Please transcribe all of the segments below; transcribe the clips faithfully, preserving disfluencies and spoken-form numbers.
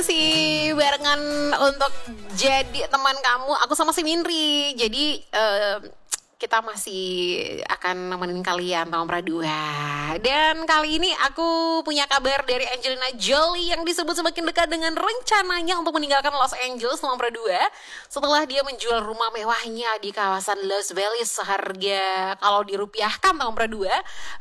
masih barengan untuk jadi teman kamu. Aku sama si Mindri. Jadi uh, kita masih akan nemenin kalian tahun Pradua. Dan kali ini aku punya kabar dari Angelina Jolie yang disebut semakin dekat dengan rencananya untuk meninggalkan Los Angeles tahun Pradua setelah dia menjual rumah mewahnya di kawasan Los Feliz seharga, kalau dirupiahkan tahun Pradua,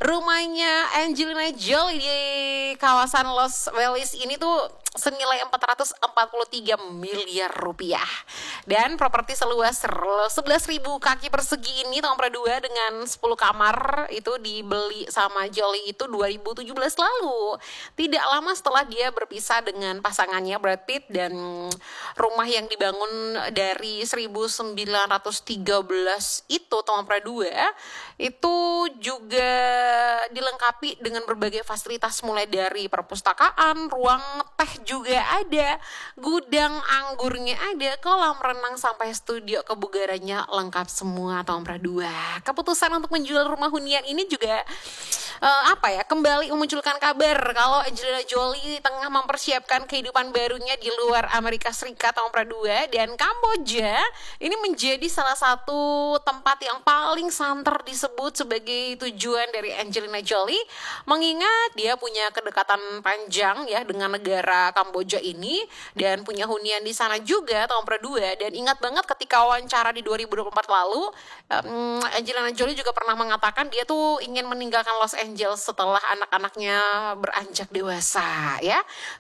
rumahnya Angelina Jolie di kawasan Los Feliz ini tuh senilai empat ratus empat puluh tiga miliar rupiah. Dan properti seluas sebelas ribu kaki persegi ini tahun Pradua dengan sepuluh kamar itu dibeli sama Jolie itu dua ribu tujuh belas lalu. Tidak lama setelah dia berpisah dengan pasangannya Brad Pitt, dan rumah yang dibangun dari seribu sembilan ratus tiga belas itu tahun Pradua itu juga dilengkapi dengan berbagai fasilitas mulai dari perpustakaan, ruang teh juga ada, gudang anggurnya ada, kolam renang sampai studio kebugarannya lengkap semua tahun Pradua. Keputusan untuk menjual rumah hunian ini juga uh, apa ya kembali memunculkan kabar kalau Angelina Jolie tengah mempersiapkan kehidupan barunya di luar Amerika Serikat tahun Pradua, dan Kamboja ini menjadi salah satu tempat yang paling santer disebut sebagai tujuan dari Angelina Jolie, mengingat dia punya kedekatan panjang ya dengan negara Kamboja ini dan punya hunian di sana juga tahun Pradua. Dan ingat banget ketika wawancara di dua ribu dua puluh empat lalu, um, Angelina Jolie juga pernah mengatakan dia tuh ingin meninggalkan Los Angeles setelah anak-anaknya beranjak dewasa ya.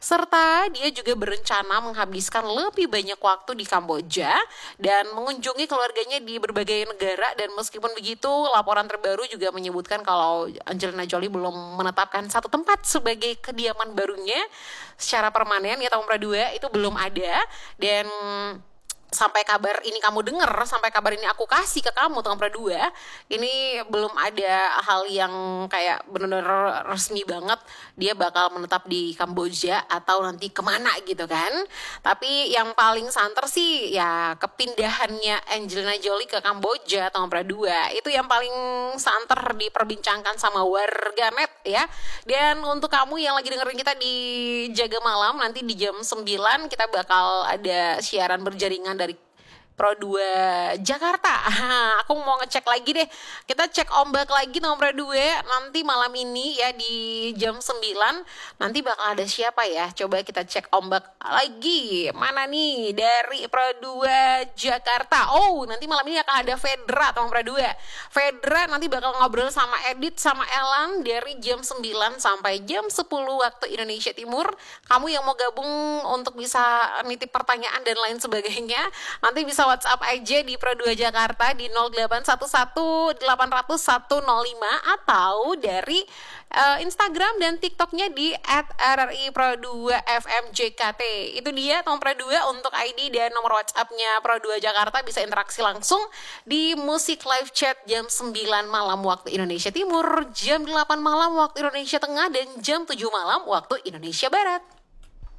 Serta dia juga berencana menghabiskan lebih banyak waktu di Kamboja dan mengunjungi keluarganya di berbagai negara. Dan meskipun begitu, laporan terbaru juga menyebutkan kalau Angelina Jolie belum menetapkan satu tempat sebagai kediaman barunya secara permanen ya tahun Pradua, itu belum ada. Dan sampai kabar ini kamu dengar, sampai kabar ini aku kasih ke kamu tahun Pradua, ini belum ada hal yang kayak benar-benar resmi banget dia bakal menetap di Kamboja atau nanti kemana gitu kan. Tapi yang paling santer sih ya kepindahannya Angelina Jolie ke Kamboja tahun Pradua, itu yang paling santer diperbincangkan sama warganet ya. Dan untuk kamu yang lagi dengerin kita di Jaga Malam, nanti di jam sembilan kita bakal ada siaran berjaringan dari Pro dua Jakarta. Aku mau ngecek lagi deh. Kita cek ombak lagi nomor dua nanti malam ini ya di jam sembilan. Nanti bakal ada siapa ya? Coba kita cek ombak lagi. Mana nih dari Pro dua Jakarta? Oh, nanti malam ini akan ada Fedra nomor dua. Fedra nanti bakal ngobrol sama Edit sama Elan dari jam sembilan sampai jam sepuluh waktu Indonesia Timur. Kamu yang mau gabung untuk bisa nitip pertanyaan dan lain sebagainya, nanti bisa WhatsApp aja di Pro dua Jakarta di nol delapan satu satu delapan nol nol satu nol lima atau dari uh, Instagram dan TikToknya di at r r i pro dua f m j k t. Itu dia nomor Pro dua untuk I D dan nomor WhatsAppnya Pro dua Jakarta, bisa interaksi langsung di musik live chat jam sembilan malam waktu Indonesia Timur, jam delapan malam waktu Indonesia Tengah, dan jam tujuh malam waktu Indonesia Barat.